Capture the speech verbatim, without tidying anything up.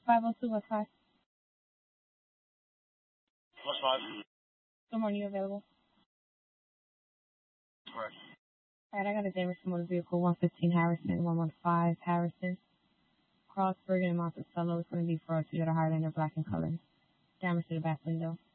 five oh two West High. What's five? Good morning, you available? Correct. Alright, I got a damage to motor vehicle one fifteen Harrison, one one five Harrison. Cross Bergen and Monticello is going to be for a Toyota Highlander black in color. Damage to the back window.